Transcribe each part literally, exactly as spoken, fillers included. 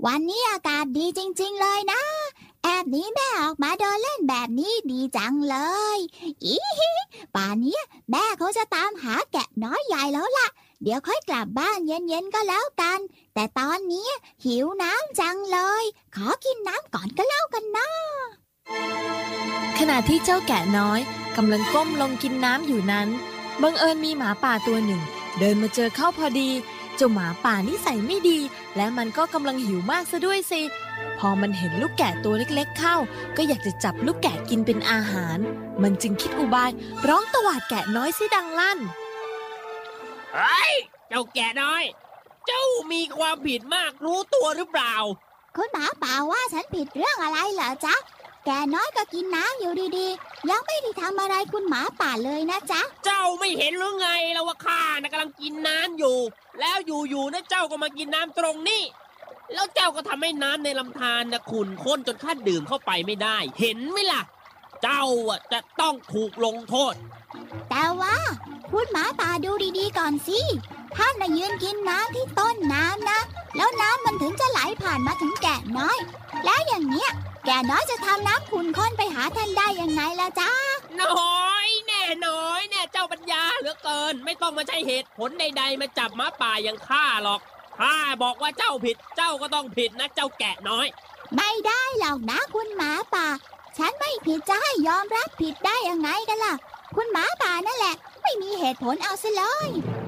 วันนี้อากาศดีจริงๆเลยนะแอบหนีแม่ออกมาเดินเล่นแบบนี้ดีจังเลยอีฮิป่านนี้แม่เขาจะตามหาแกะน้อยใหญ่แล้วล่ะเดี๋ยวค่อยกลับบ้านเย็นๆก็แล้วกันแต่ตอนนี้หิวน้ำจังเลยขอกินน้ำก่อนก็แล้วกันนะขณะที่เจ้าแกะน้อยกำลังก้มลงกินน้ำอยู่นั้นบังเอิญมีหมาป่าตัวหนึ่งเดินมาเจอเข้าพอดีเจ้าหมาป่านิสัยไม่ดีและมันก็กำลังหิวมากซะด้วยสิพอมันเห็นลูกแกะตัวเล็กๆเข้าก็อยากจะจับลูกแกะกินเป็นอาหารมันจึงคิดอุบายร้องตวาดแกะน้อยสิดังลั่นเฮ้ยเจ้าแกะน้อยเจ้ามีความผิดมากรู้ตัวหรือเปล่าคุณหมาป่าว่าฉันผิดเรื่องอะไรเหรอจ๊ะแกน้อยก็กินน้ำอยู่ดีๆยังไม่ได้ทำอะไรคุณหมาป่าเลยนะจ๊ะเจ้าไม่เห็นหรือไงแล้วว่าข้านะกำลังกินน้ำอยู่แล้วอยู่ๆนะเจ้าก็มากินน้ำตรงนี้แล้วเจ้าก็ทำให้น้ำในลำธารนะขุ่นข้นจนข้าดื่มเข้าไปไม่ได้เห็นไหมล่ะเจ้าอ่ะจะต้องถูกลงโทษแต่ว่าคุณหมาป่าดูดีๆก่อนสิท่านน่ะยืนกินน้ำที่ต้นน้ำนะแล้วน้ำมันถึงจะไหลผ่านมาถึงแกะน้อยแล้วอย่างเนี้ยแกน้อยจะทำน้ำขุ่นข้นไปหาท่านได้ยังไงล่ะจ๊ะน้อยแน่น้อยแน่เจ้าปัญญาเหลือเกินไม่ต้องมาใช้เหตุผลใดๆมาจับหมาป่าอย่างข้าหรอกข้าบอกว่าเจ้าผิดเจ้าก็ต้องผิดนะเจ้าแกะน้อยไม่ได้หรอกนะคุณหมาป่าฉันไม่ผิดจะให้ยอมรับผิดได้ยังไงกันล่ะคุณหมาป่านั่นแหละไม่มีเหตุผลเอาซะเลย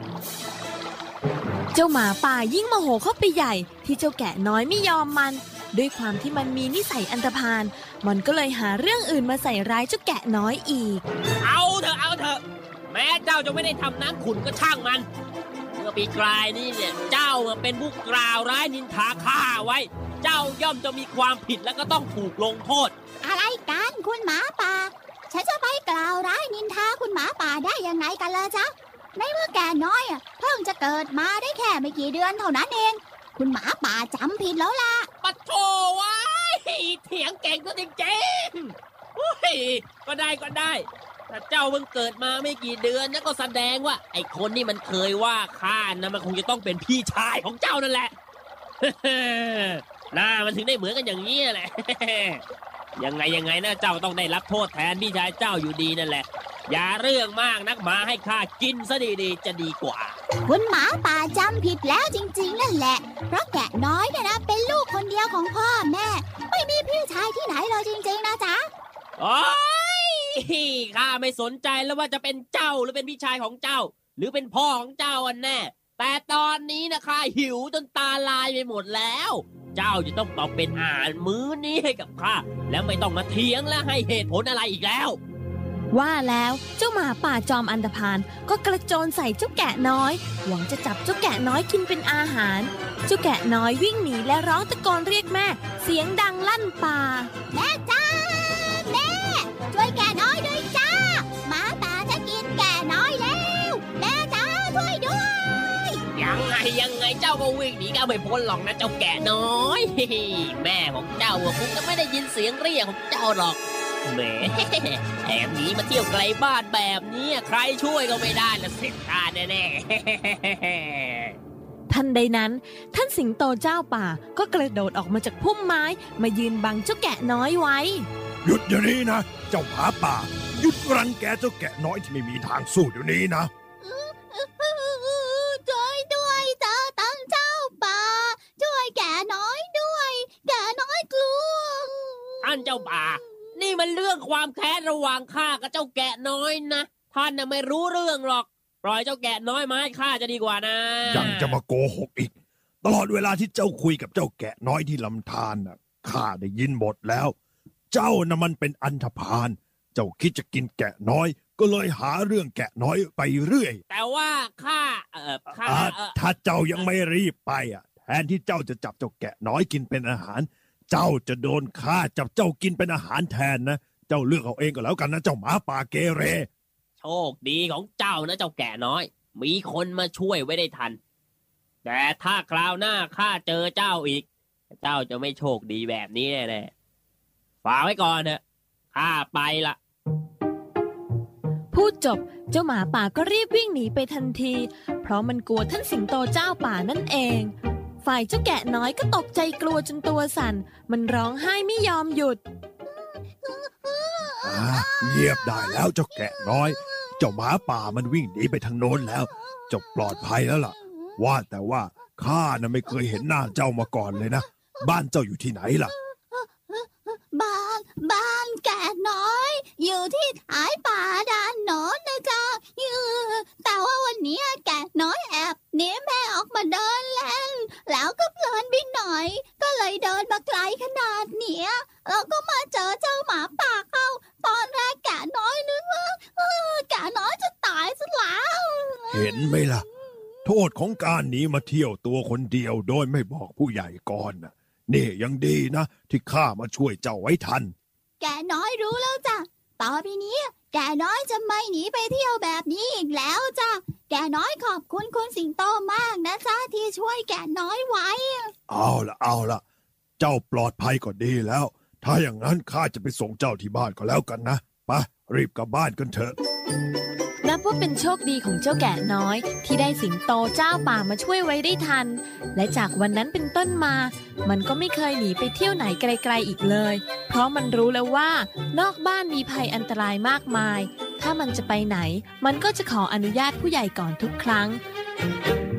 เจ้าหมาป่ายิ่งโมโหเข้าไปใหญ่ที่เจ้าแกะน้อยไม่ยอมมันด้วยความที่มันมีนิสัยอันธพาลมันก็เลยหาเรื่องอื่นมาใส่ร้ายเจ้าแกะน้อยอีกเอาเถอะเอาเถอะแม้เจ้าจะไม่ได้ทำน้ำขุ่นก็ช่างมันเมื่อปีกลายนี่เนี่ยเจ้าเป็นผู้กล่าวร้ายนินทาข้าไว้เจ้าย่อมจะมีความผิดและก็ต้องถูกลงโทษอะไรกันคุณหมาป่าฉันจะไปกล่าวร้ายนินทาคุณหมาป่าได้ยังไงกันล่ะจ๊ะในเมื่อแกน้อยอ่ะเพิ่งจะเกิดมาได้แค่ไม่กี่เดือนเท่านั้นเองคุณหมาป่าจำผิดแล้วล่ะปะโถว้ายเถียงเก่งก็จริงๆโอ้ยก็ได้ก็ได้ถ้าเจ้าเพิ่งเกิดมาไม่กี่เดือนนั่นก็แสดงว่าไอ้คนนี่มันเคยว่าข้านะมันคงจะต้องเป็นพี่ชายของเจ้านั่นแหละหน้ามันถึงได้เหมือนกันอย่างนี้แหละยังไงยังไงนะเจ้าต้องได้รับโทษแทนพี่ชายเจ้าอยู่ดีนั่นแหละอย่าเรื่องมากนักหมาให้ข้ากินซะดีๆจะดีกว่าคุณหมาป่าจำผิดแล้วจริงๆนั่นแหละเพราะแกะน้อยเนี่ยนะเป็นลูกคนเดียวของพ่อแม่ไม่มีพี่ชายที่ไหนเลยจริงๆนะจ๊ะโอ๊ยข้าไม่สนใจแล้วว่าจะเป็นเจ้าหรือเป็นพี่ชายของเจ้าหรือเป็นพ่อของเจ้าอันแน่แต่ตอนนี้นะข้าหิวจนตาลายไปหมดแล้วเจ้าจะต้องตอบเป็นอาหารมื้อนี้ให้กับข้าแล้วไม่ต้องมาเถียงและให้เหตุผลอะไรอีกแล้วว่าแล้วเจ้าหมาป่าจอมอันธพาลก็กระโจนใส่เจ้าแกะน้อยหวังจะจับเจ้าแกะน้อยกินเป็นอาหารเจ้าแกะน้อยวิ่งหนีและร้องตะโกนเรียกแม่เสียงดังลั่นป่าแม่จ้าแม่ช่วยแกะน้อยด้วยจ้าหมาป่าจะกินแกะน้อยแล้วแม่จ้าช่วยด้วยยังไงยังไงเจ้าก็วิ่งหนีก็ไม่พ้นหรอกนะเจ้าแกะน้อยแม่ของเจ้าคงจะไม่ได้ยินเสียงเรียกของเจ้าหรอกแหมแอบหนีมาเที่ยวไกลบ้านแบบนี้ใครช่วยก็ไม่ได้ละเสร็จท่าแน่ๆทันใดนั้นท่านสิงโตเจ้าป่าก็กระโดดออกมาจากพุ่มไม้มายืนบังเจ้าแกะน้อยไว้หยุดเดี๋ยวนี้นะเจ้าหมาป่าหยุดรังแกเจ้าแกะน้อยที่ไม่มีทางสู้เดี๋ยวนี้นะช่วยด้วยเจ้าตั้งเจ้าป่าช่วยแกะน้อยด้วยแกะน้อยกลัวท่านเจ้าป่านี่มันเรื่องความแค้นระหว่างข้ากับเจ้าแกะน้อยนะท่านน่ะไม่รู้เรื่องหรอกปล่อยเจ้าแกะน้อยมาให้ข้าจะดีกว่านะยังจะมาโกหกอีกตลอดเวลาที่เจ้าคุยกับเจ้าแกะน้อยที่ลำธารน่ะข้าได้ยินหมดแล้วเจ้าน่ะมันเป็นอันธพาลเจ้าคิดจะกินแกะน้อยก็เลยหาเรื่องแกะน้อยไปเรื่อยแต่ว่าข้าเออข้าถ้าเจ้ายังไม่รีบไปอ่ะแทนที่เจ้าจะจับเจ้าแกะน้อยกินเป็นอาหารเจ้าจะโดนข้าจับเจ้ากินเป็นอาหารแทนนะเจ้าเลือกเอาเองก็แล้วกันนะเจ้าหมาป่าเกเรโชคดีของเจ้านะเจ้าแกะน้อยมีคนมาช่วยไว้ได้ทันแต่ถ้าคราวหน้าข้าเจอเจ้าอีกเจ้าจะไม่โชคดีแบบนี้แน่ๆฝากไว้ก่อนเถอะข้าไปละพูดจบเจ้าหมาป่าก็รีบวิ่งหนีไปทันทีเพราะมันกลัวท่านสิงโตเจ้าป่านั่นเองฝ่ายเจ้าแกะน้อยก็ตกใจกลัวจนตัวสั่นมันร้องไห้ไม่ยอมหยุดอ่าเงียบได้แล้วเจ้าแกะน้อยเจ้าหมาป่ามันวิ่งหนีไปทางโน้นแล้วเจ้าปลอดภัยแล้วล่ะว่าแต่ว่าข้าน่ะไม่เคยเห็นหน้าเจ้ามาก่อนเลยนะบ้านเจ้าอยู่ที่ไหนล่ะบ้านบ้านแกะน้อยอยู่ที่ท้ายป่าด้านโน้นนะจ๊ะแต่ว่าวันนี้แกะน้อยแอบหนีแม่ออกมาเดินเล่นแล้วก็เพลินไปหน่อยก็เลยเดินมาไกลขนาดเนี้ยแล้วก็มาเจอเจ้าหมาป่าเข้าตอนแรกแกะน้อยนึกว่าแกะน้อยจะตายซะแล้วเห็นไหมล่ะโทษของการหนีมาเที่ยวตัวคนเดียวโดยไม่บอกผู้ใหญ่ก่อนน่ะนี่ยังดีนะที่ข้ามาช่วยเจ้าไว้ทันแกน้อยรู้แล้วจ้ะต่อไปนี้แกน้อยจะไม่หนีไปเที่ยวแบบนี้อีกแล้วจ้ะแกน้อยขอบคุณคุณสิงโตมากนะจ๊ะที่ช่วยแกน้อยไว้เอาล่ะเอาล่ะเจ้าปลอดภัยก็ดีแล้วถ้าอย่างนั้นข้าจะไปส่งเจ้าที่บ้านก็แล้วกันนะไปรีบกลับบ้านกันเถอะนับว่าเป็นโชคดีของเจ้าแกะน้อยที่ได้สิงโตเจ้าป่ามาช่วยไว้ได้ทันและจากวันนั้นเป็นต้นมามันก็ไม่เคยหนีไปเที่ยวไหนไกลๆอีกเลยเพราะมันรู้แล้วว่านอกบ้านมีภัยอันตรายมากมายถ้ามันจะไปไหนมันก็จะขออนุญาตผู้ใหญ่ก่อนทุกครั้ง